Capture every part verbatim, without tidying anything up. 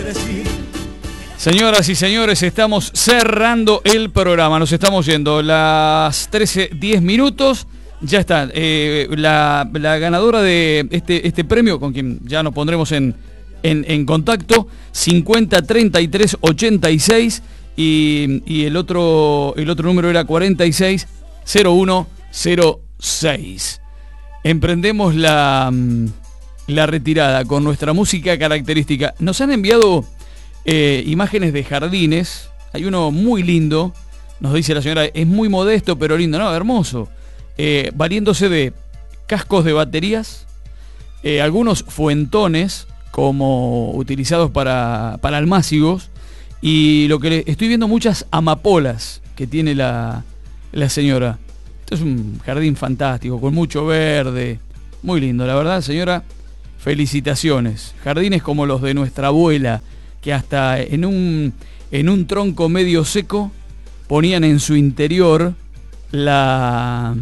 decir. Señoras y señores, estamos cerrando el programa. Nos estamos yendo las trece diez minutos. Ya está. Eh, la, la ganadora de este, este premio, con quien ya nos pondremos en, en, en contacto, cincuenta treinta y tres ochenta y seis. Y, y el otro el otro número era cuarenta y seis cero uno cero seis. Emprendemos la, la retirada con nuestra música característica. Nos han enviado eh, imágenes de jardines. Hay uno muy lindo, nos dice la señora, es muy modesto pero lindo, no, hermoso, eh, valiéndose de cascos de baterías, eh, algunos fuentones como utilizados para, para almácigos. Y lo que le, estoy viendo muchas amapolas que tiene la, la señora. Esto es un jardín fantástico, con mucho verde. Muy lindo, la verdad, señora. Felicitaciones. Jardines como los de nuestra abuela, que hasta en un, en un tronco medio seco ponían en su interior la,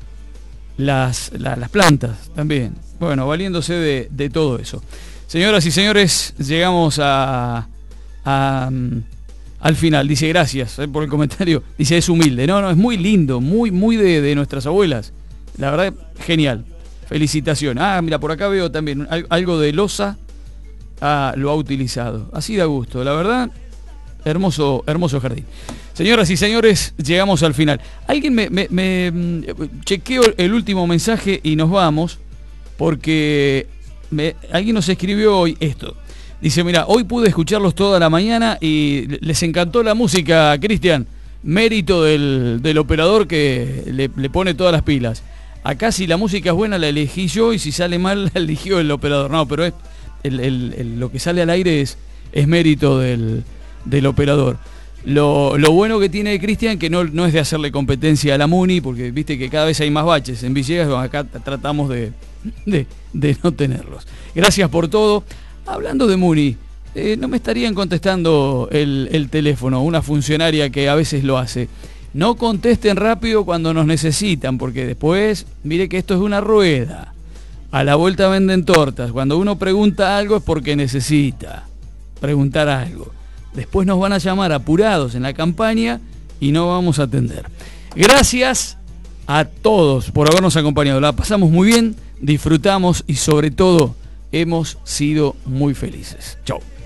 las, la, las plantas también. Bueno, valiéndose de, de todo eso. Señoras y señores, llegamos a... A, um, al final. Dice gracias eh, por el comentario. Dice es humilde. No, no, es muy lindo, muy, muy de, de nuestras abuelas. La verdad, genial. Felicitaciones. Ah, mira, por acá veo también algo de loza. Ah, lo ha utilizado. Así da gusto. La verdad, hermoso, hermoso jardín. Señoras y señores, llegamos al final. Alguien me, me, me chequeo el último mensaje y nos vamos. Porque me, alguien nos escribió hoy esto. Dice, mira, hoy pude escucharlos toda la mañana y les encantó la música, Cristian. Mérito del, del operador que le, le pone todas las pilas. Acá si la música es buena la elegí yo y si sale mal la eligió el operador. No, pero es, el, el, el, lo que sale al aire es, es mérito del, del operador. Lo, lo bueno que tiene Cristian que no, no es de hacerle competencia a la Muni, porque viste que cada vez hay más baches. En Villegas acá tratamos de, de, de no tenerlos. Gracias por todo. Hablando de Muni, eh, no me estarían contestando el, el teléfono, una funcionaria que a veces lo hace. No contesten rápido cuando nos necesitan, porque después, mire que esto es una rueda. A la vuelta venden tortas. Cuando uno pregunta algo es porque necesita preguntar algo. Después nos van a llamar apurados en la campaña y no vamos a atender. Gracias a todos por habernos acompañado. La pasamos muy bien, disfrutamos y sobre todo hemos sido muy felices. Chau.